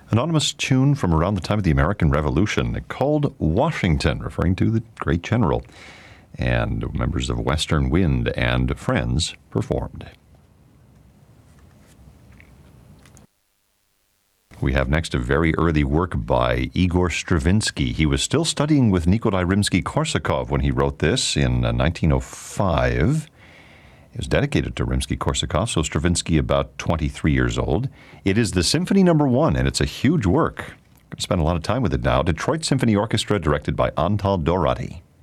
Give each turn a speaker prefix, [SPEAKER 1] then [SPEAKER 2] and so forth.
[SPEAKER 1] Anonymous tune from around the time of the American Revolution called Washington, referring to the great general. And members of Western Wind and Friends performed. We have next a very early work by Igor Stravinsky. He was still studying with Nikolai Rimsky-Korsakov when he wrote this in 1905. It was dedicated to Rimsky-Korsakov, so Stravinsky about 23 years old. It is the Symphony No. 1, and it's a huge work. I'm going to spend a lot of time with it now. Detroit Symphony Orchestra, directed by Antal Dorati.